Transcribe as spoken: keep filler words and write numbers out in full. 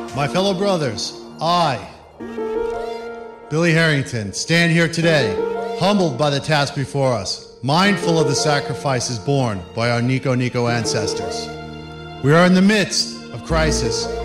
My fellow brothers, I, Billy Harrington, stand here today, humbled by the task before us, mindful of the sacrifices borne by our Nico Nico ancestors. We are in the midst of crisis,